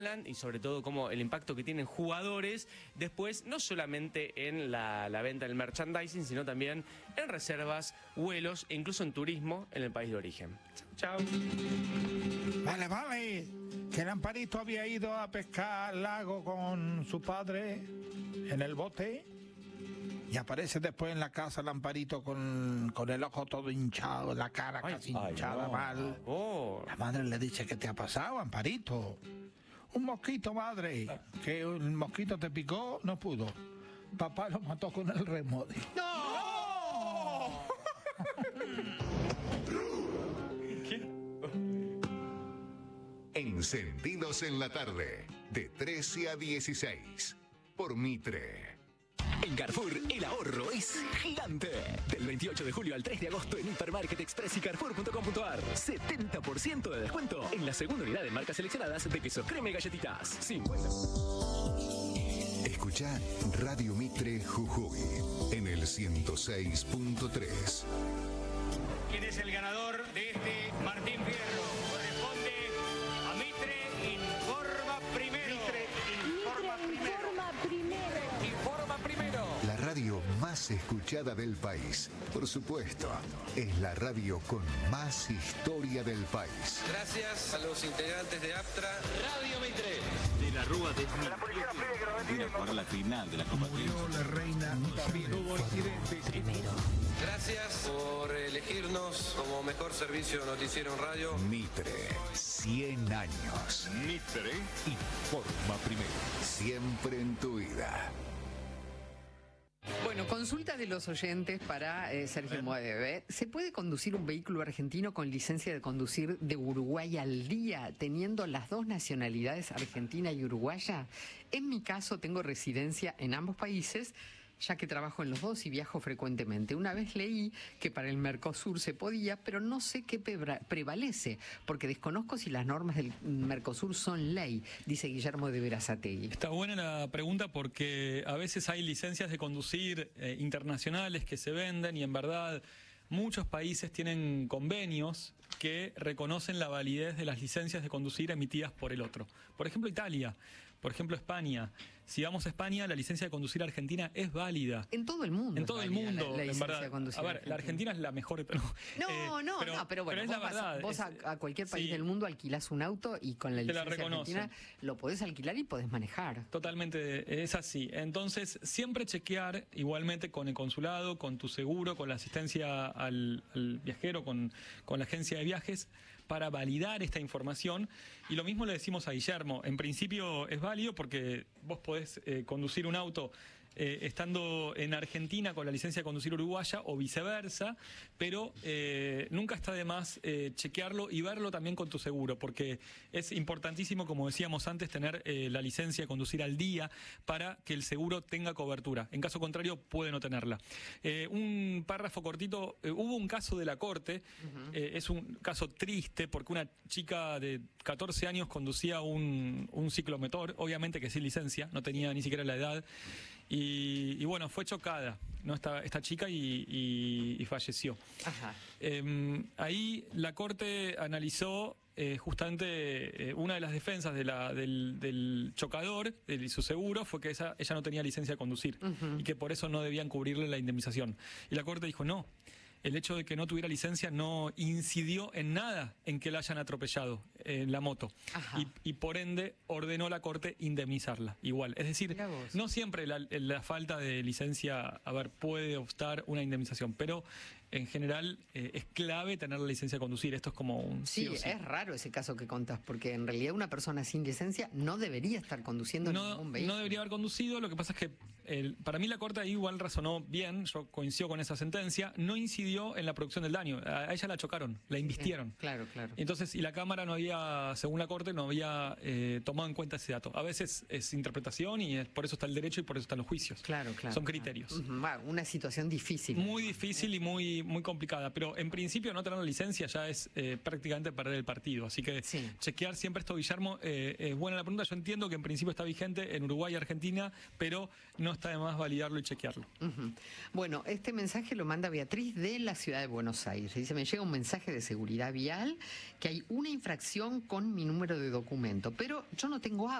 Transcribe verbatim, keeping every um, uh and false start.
y sobre todo como el impacto que tienen jugadores después, no solamente en la, la venta del merchandising, sino también en reservas, vuelos e incluso en turismo en el país de origen. Chao. Vale, vale, que el Amparito había ido a pescar al lago con su padre en el bote y aparece después en la casa el Amparito con, con el ojo todo hinchado, la cara ay, casi ay, hinchada, no, mal. Oh. La madre le dice, ¿qué te ha pasado, Amparito? Un mosquito, madre, que el mosquito te picó, no pudo. Papá lo mató con el remodio. ¡No! Encendidos en la tarde, de trece a dieciséis, por Mitre. En Carrefour, el ahorro es gigante. Del veintiocho de julio al tres de agosto en Hipermarket Express y Carrefour punto com punto ar. setenta por ciento de descuento en la segunda unidad de marcas seleccionadas de queso crema y galletitas. cincuenta. Escucha Radio Mitre Jujuy en el ciento seis punto tres. ¿Quién es el ganador de este Martín Fierro? Corresponde a Mitre Informa Primero. Mitre Informa Primero. Informa Primero. Informa Primero. La radio más escuchada del país. Por supuesto, es la radio con más historia del país. Gracias a los integrantes de APTRA. Radio Mitre. De la Rúa de la policía pide que jugar la final de la Copa. Murió la reina. También hubo incidentes. Primero. Gracias por elegirnos como mejor servicio noticiero en radio. Mitre, cien años. Mitre Informa Primero. Siempre en tu vida. Bueno, consulta de los oyentes para eh, Sergio Moede. ¿Se puede conducir un vehículo argentino con licencia de conducir de Uruguay al día, teniendo las dos nacionalidades, argentina y uruguaya? En mi caso, tengo residencia en ambos países, ya que trabajo en los dos y viajo frecuentemente. Una vez leí que para el Mercosur se podía, pero no sé qué prevalece, porque desconozco si las normas del Mercosur son ley, dice Guillermo de Berazategui. Está buena la pregunta porque a veces hay licencias de conducir eh, internacionales que se venden y en verdad muchos países tienen convenios que reconocen la validez de las licencias de conducir emitidas por el otro. Por ejemplo, Italia, por ejemplo, España. Si vamos a España, la licencia de conducir argentina es válida. En todo el mundo. En todo el mundo, la, la en verdad. De a ver, argentina. La Argentina es la mejor. Pero, no, eh, no, pero, no, pero bueno, pero es vos, la verdad, vos es, a, a cualquier país sí, del mundo alquilás un auto y con la licencia la argentina lo podés alquilar y podés manejar. Totalmente, es así. Entonces, siempre chequear igualmente con el consulado, con tu seguro, con la asistencia al, al viajero, con, con la agencia de viajes, para validar esta información. Y lo mismo le decimos a Guillermo. En principio es válido porque vos podés eh, conducir un auto eh, estando en Argentina con la licencia de conducir uruguaya o viceversa, pero eh, nunca está de más eh, chequearlo y verlo también con tu seguro, porque es importantísimo, como decíamos antes, tener eh, la licencia de conducir al día para que el seguro tenga cobertura. En caso contrario, puede no tenerla. Eh, un párrafo cortito, eh, hubo un caso de la Corte, uh-huh. eh, es un caso triste porque una chica de catorce años conducía un, un ciclomotor, obviamente que sin licencia, no tenía ni siquiera la edad, y, y bueno, fue chocada, ¿no? esta, esta chica y, y, y falleció. Ajá. Eh, ahí la Corte analizó eh, justamente eh, una de las defensas de la, del, del chocador y su seguro fue que esa, ella no tenía licencia de conducir, uh-huh. y que por eso no debían cubrirle la indemnización. Y la Corte dijo no. El hecho de que no tuviera licencia no incidió en nada en que la hayan atropellado en la moto. Y, y por ende ordenó la Corte indemnizarla igual. Es decir, no siempre la, la falta de licencia, a ver, puede obstar una indemnización, pero en general eh, es clave tener la licencia de conducir. Esto es como un... Sí, sí, sí. Es raro ese caso que contás, porque en realidad una persona sin licencia no debería estar conduciendo no, ningún vehículo. No debería haber conducido. Lo que pasa es que el, para mí la Corte ahí igual razonó bien, yo coincido con esa sentencia, no incidió en la producción del daño. A ella la chocaron, la invistieron. Sí, claro, claro. Entonces, y la Cámara no había, según la Corte, no había eh, tomado en cuenta ese dato. A veces es interpretación y es, por eso está el derecho y por eso están los juicios. Claro, claro. Son criterios. Claro. Una situación difícil. Muy difícil y muy muy, muy complicada, pero en principio no tener la licencia ya es eh, prácticamente perder el partido, así que Sí. chequear siempre esto, Guillermo. Eh, es buena la pregunta, yo entiendo que en principio está vigente en Uruguay y Argentina, pero no está de más validarlo y chequearlo. Ujú. Bueno, este mensaje lo manda Beatriz de la ciudad de Buenos Aires. Dice, me llega un mensaje de seguridad vial que hay una infracción con mi número de documento, pero yo no tengo